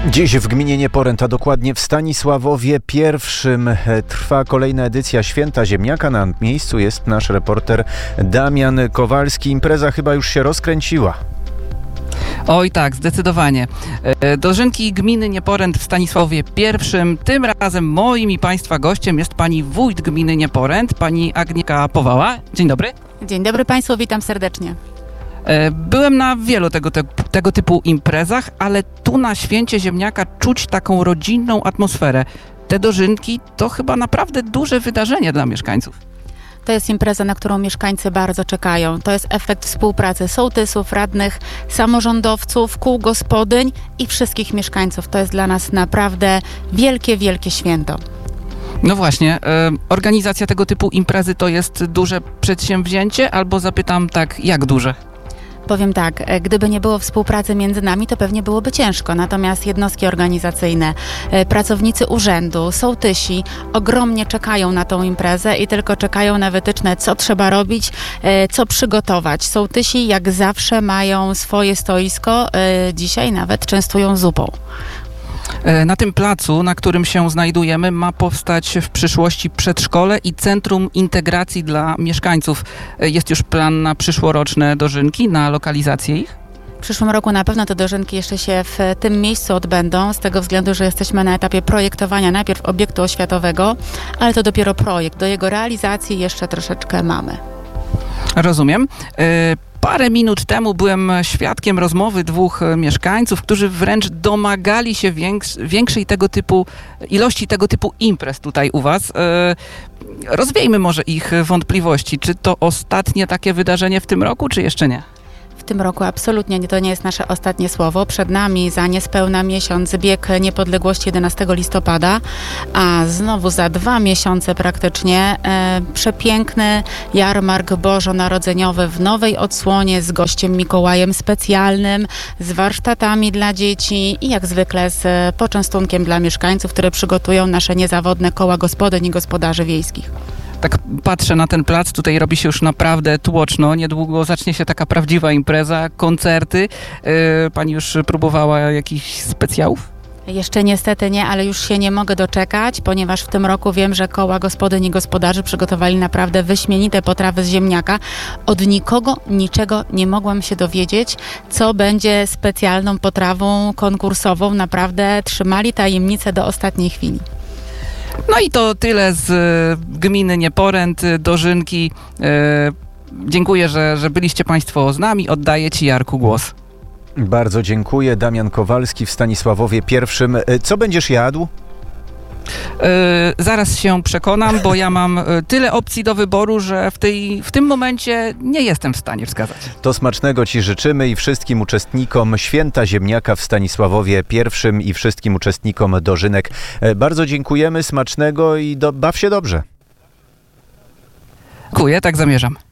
Dziś w gminie Nieporęt, a dokładnie w Stanisławowie I trwa kolejna edycja Święta Ziemniaka. Na miejscu jest nasz reporter Damian Kowalski. Impreza chyba już się rozkręciła. Oj tak, zdecydowanie. Dożynki gminy Nieporęt w Stanisławowie I. Tym razem moim i Państwa gościem jest pani wójt gminy Nieporęt, pani Agnieszka Powała. Dzień dobry. Dzień dobry Państwu, witam serdecznie. Byłem na wielu tego typu imprezach, ale tu na Święcie Ziemniaka czuć taką rodzinną atmosferę. Te dożynki to chyba naprawdę duże wydarzenie dla mieszkańców. To jest impreza, na którą mieszkańcy bardzo czekają. To jest efekt współpracy sołtysów, radnych, samorządowców, kół gospodyń i wszystkich mieszkańców. To jest dla nas naprawdę wielkie, wielkie święto. No właśnie, organizacja tego typu imprezy to jest duże przedsięwzięcie, albo zapytam tak, jak duże? Powiem tak, gdyby nie było współpracy między nami, to pewnie byłoby ciężko. Natomiast jednostki organizacyjne, pracownicy urzędu, sołtysi ogromnie czekają na tą imprezę i tylko czekają na wytyczne, co trzeba robić, co przygotować. Sołtysi jak zawsze mają swoje stoisko, dzisiaj nawet częstują zupą. Na tym placu, na którym się znajdujemy, ma powstać w przyszłości przedszkole i centrum integracji dla mieszkańców. Jest już plan na przyszłoroczne dożynki, na lokalizację ich? W przyszłym roku na pewno te dożynki jeszcze się w tym miejscu odbędą, z tego względu, że jesteśmy na etapie projektowania najpierw obiektu oświatowego, ale to dopiero projekt. Do jego realizacji jeszcze troszeczkę mamy. Rozumiem. Parę minut temu byłem świadkiem rozmowy dwóch mieszkańców, którzy wręcz domagali się większej ilości tego typu imprez tutaj u was. Rozwiejmy może ich wątpliwości. Czy to ostatnie takie wydarzenie w tym roku, czy jeszcze nie? W tym roku absolutnie to nie jest nasze ostatnie słowo. Przed nami za niespełna miesiąc bieg niepodległości 11 listopada, a znowu za 2 miesiące praktycznie przepiękny jarmark bożonarodzeniowy w nowej odsłonie z gościem Mikołajem specjalnym, z warsztatami dla dzieci i jak zwykle z poczęstunkiem dla mieszkańców, które przygotują nasze niezawodne koła gospodyń i gospodarzy wiejskich. Tak patrzę na ten plac, tutaj robi się już naprawdę tłoczno. Niedługo zacznie się taka prawdziwa impreza, koncerty. Pani już próbowała jakichś specjałów? Jeszcze niestety nie, ale już się nie mogę doczekać, ponieważ w tym roku wiem, że koła gospodyń i gospodarzy przygotowali naprawdę wyśmienite potrawy z ziemniaka. Od nikogo niczego nie mogłam się dowiedzieć, co będzie specjalną potrawą konkursową. Naprawdę trzymali tajemnicę do ostatniej chwili. No i to tyle z gminy Nieporęt, dożynki. Dziękuję, że byliście Państwo z nami. Oddaję Ci, Jarku, głos. Bardzo dziękuję. Damian Kowalski w Stanisławowie I. Co będziesz jadł? Zaraz się przekonam, bo ja mam tyle opcji do wyboru, że w tym momencie nie jestem w stanie wskazać. To smacznego Ci życzymy i wszystkim uczestnikom Święta Ziemniaka w Stanisławowie I i wszystkim uczestnikom dożynek. Bardzo dziękujemy, smacznego i baw się dobrze. Dziękuję, tak zamierzam.